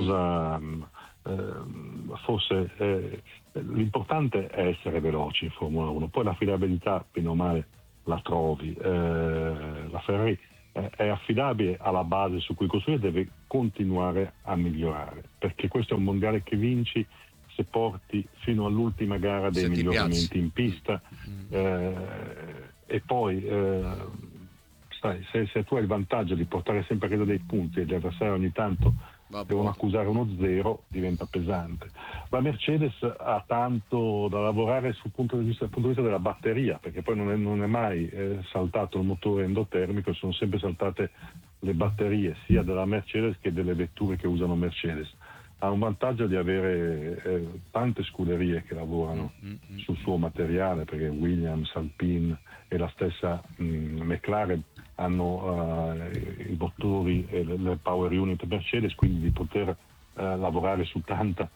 cosa forse l'importante è essere veloci in Formula 1, poi l'affidabilità bene o male la trovi. La Ferrari è affidabile alla base su cui costruire, deve continuare a migliorare, perché questo è un mondiale che vinci se porti fino all'ultima gara dei miglioramenti in pista. E poi sai, se tu hai il vantaggio di portare sempre a casa dei punti e gli avversari ogni tanto devono accusare uno zero, diventa pesante. La Mercedes ha tanto da lavorare dal punto di vista della batteria, perché poi non è mai saltato il motore endotermico, sono sempre saltate le batterie sia della Mercedes che delle vetture che usano Mercedes. Ha un vantaggio di avere tante scuderie che lavorano sul suo materiale, perché Williams, Alpine e la stessa McLaren hanno i motori e le power unit Mercedes, quindi di poter lavorare su tante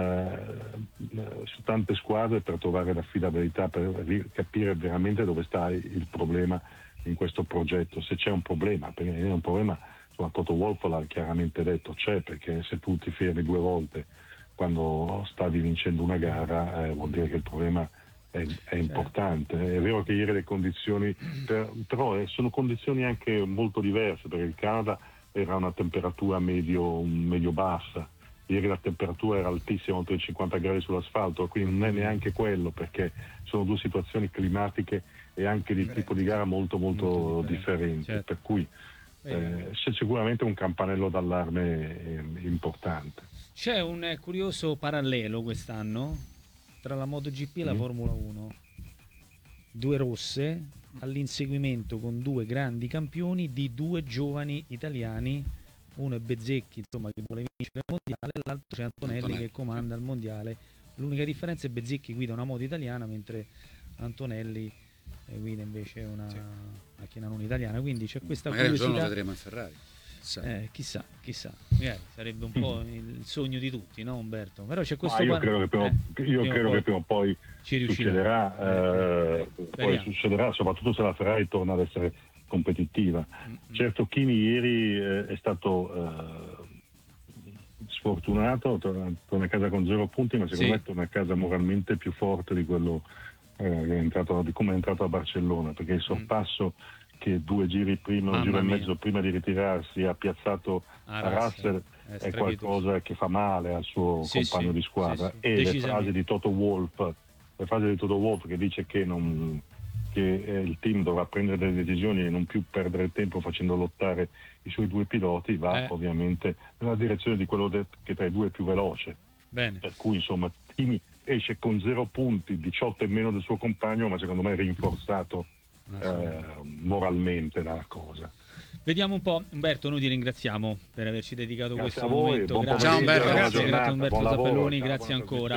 squadre per trovare l'affidabilità, per capire veramente dove sta il problema in questo progetto, se c'è un problema, perché è un problema. Toto Wolff l'ha chiaramente detto, c'è, perché se tu ti fermi 2 volte quando stavi vincendo una gara vuol dire che il problema è importante. È vero che ieri le condizioni però sono condizioni anche molto diverse, perché il Canada era una temperatura medio bassa, ieri la temperatura era altissima, oltre i 50 gradi sull'asfalto, quindi non è neanche quello, perché sono 2 situazioni climatiche e anche di tipo di gara molto differenti, certo. Per cui c'è sicuramente un campanello d'allarme importante. C'è un curioso parallelo quest'anno tra la MotoGP e la Formula 1. 2 rosse all'inseguimento con 2 grandi campioni di 2 giovani italiani. Uno è Bezzecchi, insomma, che vuole vincere il mondiale, l'altro c'è Antonelli che comanda il mondiale. L'unica differenza è che Bezzecchi guida una moto italiana, mentre Antonelli guida invece una macchina non italiana, quindi c'è questa magari curiosità. Magari un giorno lo vedremo in Ferrari. Chissà, magari sarebbe un po' il sogno di tutti, no Umberto? Però c'è questo io credo che prima o poi ci succederà, poi succederà, soprattutto se la Ferrari torna ad essere competitiva. Certo, Kimi ieri è stato sfortunato, torna a casa con 0 punti, ma secondo me torna a casa moralmente più forte di quello di come è entrato a Barcellona, perché il sorpasso che 2 giri prima, un giro e mezzo prima di ritirarsi ha piazzato a Russell è qualcosa che fa male al suo compagno di squadra. E le frasi di Toto Wolff che dice che il team dovrà prendere delle decisioni e non più perdere tempo facendo lottare i suoi 2 piloti, va ovviamente nella direzione di quello che tra i 2 è più veloce. Bene. Per cui insomma Kimi esce con 0 punti, 18 in meno del suo compagno, ma secondo me è rinforzato moralmente la cosa. Vediamo un po', Umberto, noi ti ringraziamo per averci dedicato questo voi, momento. Ciao Umberto, grazie Umberto Zappelloni, grazie ancora.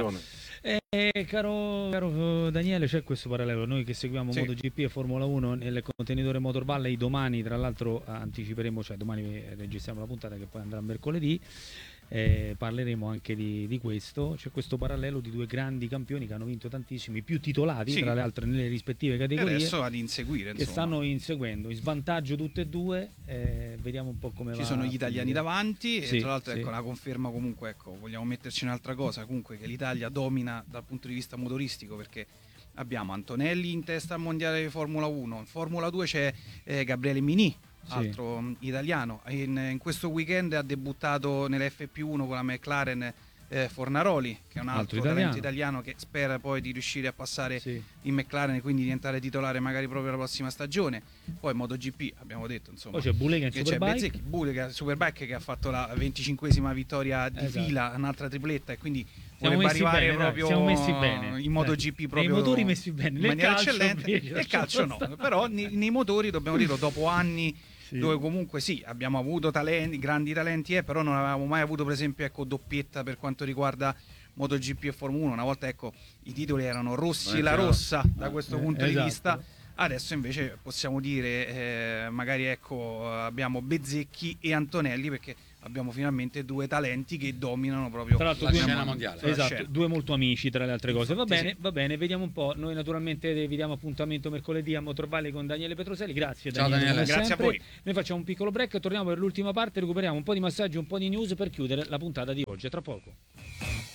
Caro Daniele, c'è questo parallelo, noi che seguiamo MotoGP e Formula 1 nel contenitore Motor Valley, domani tra l'altro anticiperemo, cioè domani registriamo la puntata che poi andrà mercoledì. Parleremo anche di questo. C'è questo parallelo di 2 grandi campioni che hanno vinto tantissimi, più titolati tra le altre nelle rispettive categorie, e adesso ad inseguire, che stanno inseguendo in svantaggio tutte e 2. Vediamo un po' come va. Ci sono gli italiani davanti e tra l'altro ecco, la conferma comunque, ecco, vogliamo metterci un'altra cosa, comunque che l'Italia domina dal punto di vista motoristico, perché abbiamo Antonelli in testa al mondiale di Formula 1, in Formula 2 c'è Gabriele Mini, altro italiano, in questo weekend ha debuttato nell'FP1 con la McLaren Fornaroli, che è un altro talento italiano che spera poi di riuscire a passare in McLaren e quindi diventare titolare magari proprio la prossima stagione. Poi MotoGP abbiamo detto, insomma, poi c'è Bulega in Superbike, Bulega Superbike che ha fatto la 25esima vittoria di fila, un'altra tripletta, e quindi vorrebbe arrivare bene, proprio siamo messi bene in MotoGP proprio i motori messi bene, in maniera eccellente. Nel calcio no, però nei motori dobbiamo dirlo, dopo anni dove comunque abbiamo avuto talenti, grandi talenti, però non avevamo mai avuto per esempio doppietta per quanto riguarda MotoGP e Formula 1. Una volta i titoli erano rossi e la rossa da questo punto di vista. Adesso invece possiamo dire magari abbiamo Bezzecchi e Antonelli, perché abbiamo finalmente due talenti che dominano proprio la scena mondiale. Esatto, due molto amici tra le altre cose. Infatti, Va bene, vediamo un po'. Noi naturalmente vi diamo appuntamento mercoledì a Motorvalle con Daniele Petroselli. Grazie Ciao, Daniele. Daniele. Grazie a voi. Noi facciamo un piccolo break, torniamo per l'ultima parte, recuperiamo un po' di massaggio, un po' di news per chiudere la puntata di oggi. A tra poco.